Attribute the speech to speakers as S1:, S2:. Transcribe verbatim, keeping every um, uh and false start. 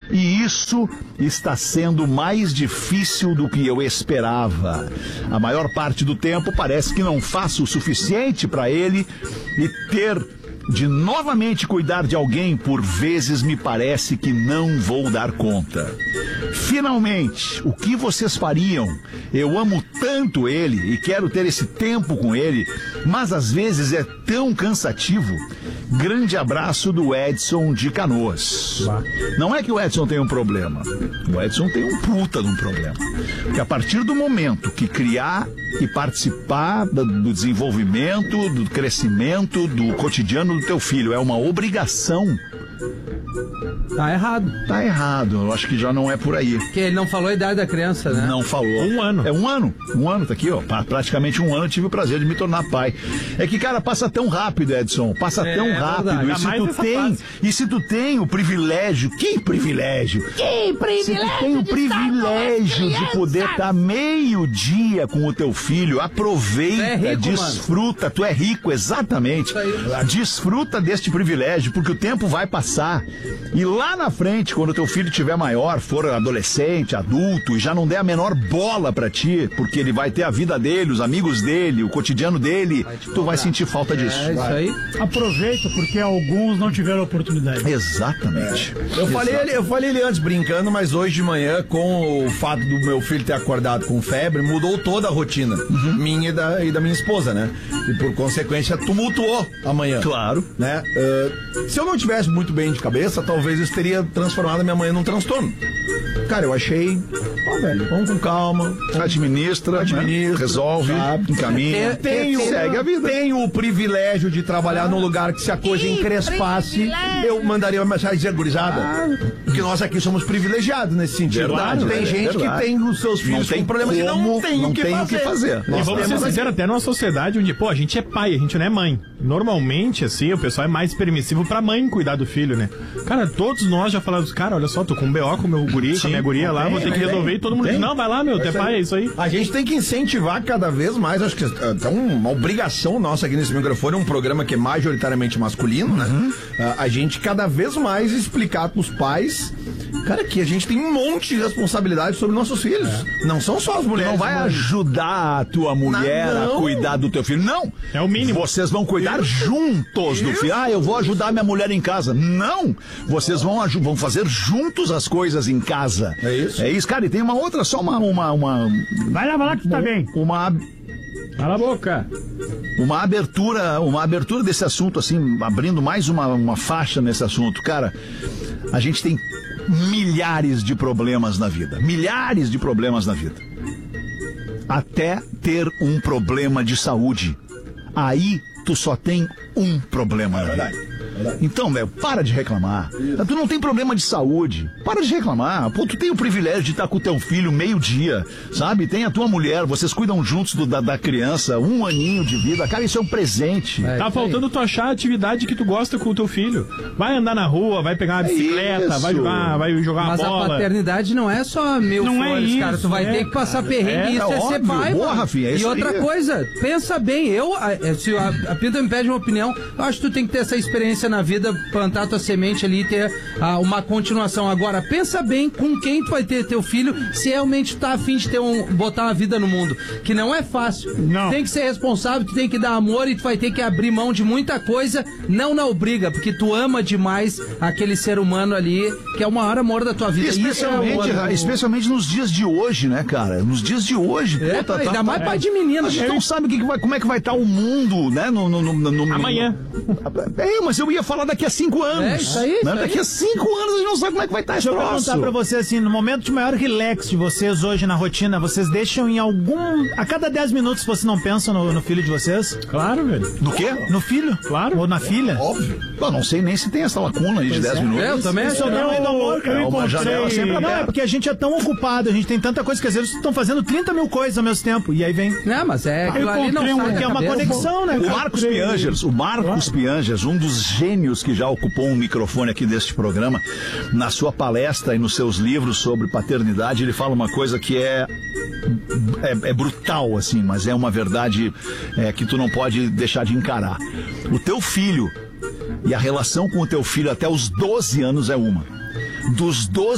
S1: E isso está sendo mais difícil do que eu esperava. A maior parte do tempo parece que não faço o suficiente para ele e ter de novamente cuidar de alguém por vezes me parece que não vou dar conta. Finalmente, o que vocês fariam? Eu amo tanto ele e quero ter esse tempo com ele, mas às vezes é tão cansativo. Grande abraço do Edson de Canoas. Não é que o Edson tem um problema. O Edson tem um puta de um problema. Porque a partir do momento que criar e participar do desenvolvimento, do crescimento, do cotidiano do teu filho é uma obrigação,
S2: tá errado.
S1: Tá errado. Eu acho que já não é por aí.
S2: Porque ele não falou a idade da criança, né?
S1: Não falou.
S3: Um ano.
S1: É um ano. Um ano, tá aqui, ó. Praticamente um ano eu tive o prazer de me tornar pai. É que, cara, passa tão rápido, Edson. Passa é, tão rápido. E se, tu tem, e se tu tem o privilégio... Que privilégio?
S4: Que privilégio?
S1: Se tu tem o privilégio de poder estar meio dia com o teu filho, aproveita, é rico, desfruta. Mano. Tu é rico, exatamente. Desfruta deste privilégio, porque o tempo vai passar. E lá na frente, quando teu filho tiver maior, for adolescente, adulto, e já não der a menor bola pra ti, porque ele vai ter a vida dele, os amigos dele, o cotidiano dele, vai tu vai sentir falta disso.
S2: É isso aí.
S5: Aproveita, porque alguns não tiveram oportunidade.
S1: Exatamente.
S6: É. Eu, falei ele, eu falei ele antes brincando, mas hoje de manhã, com o fato do meu filho ter acordado com febre, mudou toda a rotina. Uhum. Minha e da, e da minha esposa, né? E por consequência, tumultuou amanhã.
S1: Claro.
S6: Né? Uh, se eu não tivesse muito bem de cabeça, talvez isso teria transformado a minha manhã num transtorno. Cara, eu achei, ó, velho, vamos com calma,
S1: administra, administra, né? Resolve, sabe? Encaminha,
S6: tem, tem, segue a vida. Tenho o privilégio de trabalhar ah, num lugar que se a coisa encrespasse, eu mandaria uma mensagem dizer, gurizada, ah, porque nós aqui somos privilegiados nesse sentido. Verdade, tem é, gente verdade. que tem os seus filhos com problemas e não tem o que fazer. Que fazer.
S3: E vamos ser sinceros, até numa sociedade onde, pô, a gente é pai, a gente não é mãe. Normalmente, assim, o pessoal é mais permissivo pra mãe cuidar do filho, né? Cara, todos nós já falamos, cara, olha só, tô com um B O com o meu guri, Sim, com a minha guria lá, tem, vou ter que resolver, e todo mundo tem. diz, não, vai lá, meu, tu é pai, é isso aí.
S6: A gente tem que incentivar cada vez mais, acho que é uma obrigação nossa aqui nesse microfone, um programa que é majoritariamente masculino, né? Uhum. A gente cada vez mais explicar pros pais, cara, que a gente tem um monte de responsabilidade sobre nossos filhos. É. Não são só as mulheres.
S1: Tu não vai
S6: mas...
S1: ajudar a tua mulher não. a cuidar do teu filho. Não.
S3: É o mínimo.
S1: Vocês vão cuidar Isso. juntos Isso. do filho. Ah, eu vou ajudar minha mulher em casa. Não. Vocês vão, vão fazer juntos as coisas em casa.
S6: É isso.
S1: É isso, cara. E tem uma outra, só uma... uma, uma
S5: vai lá, vai lá que tu tá bem.
S1: Uma...
S5: Cala a boca.
S1: Uma abertura, uma abertura desse assunto, assim, abrindo mais uma, uma faixa nesse assunto. Cara, a gente tem milhares de problemas na vida. Milhares de problemas na vida. Até ter um problema de saúde. Aí tu só tem um problema na vida. Então, velho, para de reclamar. Isso. Tu não tem problema de saúde. Para de reclamar. Pô, tu tem o privilégio de estar com o teu filho meio-dia, sabe? Tem a tua mulher, vocês cuidam juntos do, da, da criança, um aninho de vida. Cara, isso é um presente.
S3: É, tá faltando tu achar a atividade que tu gosta com o teu filho. Vai andar na rua, vai pegar uma bicicleta, é vai jogar, vai jogar
S2: Mas
S3: uma bola.
S2: Mas a paternidade não é só mil
S3: não
S2: flores,
S3: é isso,
S2: cara. Tu vai
S3: é,
S2: ter que passar perrengue. É, isso é, é ser pai,
S1: Boa,
S2: mano.
S1: Rafinha, é isso
S2: E outra
S1: aí.
S2: coisa, pensa bem. Eu, se a, a Pinta me pede uma opinião, eu acho que tu tem que ter essa experiência na vida, plantar tua semente ali e ter ah, uma continuação. Agora, pensa bem com quem tu vai ter teu filho, se realmente tu tá afim de ter um, botar uma vida no mundo, que não é fácil.
S5: Não.
S2: Tem que ser responsável, tu tem que dar amor e tu vai ter que abrir mão de muita coisa, não na obriga, porque tu ama demais aquele ser humano ali, que é o maior amor da tua vida.
S1: Especialmente,
S2: Isso é
S1: especialmente nos dias de hoje, né, cara? Nos dias de hoje.
S2: É,
S1: pô, tá,
S2: ainda
S1: tá,
S2: mais
S1: tá,
S2: pai de menino.
S1: A gente não sabe que que vai, como é que vai estar o mundo, né? No, no, no, no,
S3: Amanhã.
S1: É, mas eu ia falar daqui a cinco anos.
S2: É, isso aí.
S1: Né? Daqui a cinco anos a gente não sabe como é que vai estar esse
S7: troço.
S1: troço.
S7: Deixa eu perguntar pra você assim, no momento de maior relax de vocês hoje na rotina, vocês deixam em algum... A cada dez minutos vocês não pensam no, no filho de vocês?
S3: Claro, velho.
S1: No quê?
S7: No filho?
S3: Claro.
S7: Ou na filha?
S1: Óbvio. Eu não sei nem se tem essa lacuna aí de dez
S2: é.
S1: minutos.
S2: Eu também
S7: Isso
S2: acho.
S7: eu, eu, eu, eu
S1: uma janela sempre
S7: Não,
S1: aberta.
S7: é porque a gente é tão ocupado, a gente tem tanta coisa que às vezes estão fazendo trinta mil coisas ao mesmo tempo. E aí vem...
S2: Não, mas é... Aquilo ali não
S7: um,
S2: sai
S7: que é uma
S2: cabeça.
S7: conexão, né?
S1: O Marcos Piangers, o Marcos Piangers, um dos gênios que já ocupou um microfone aqui deste programa, na sua palestra e nos seus livros sobre paternidade, ele fala uma coisa que é é, é brutal, assim, mas é uma verdade é, que tu não pode deixar de encarar. O teu filho e a relação com o teu filho até os doze anos é uma. Dos doze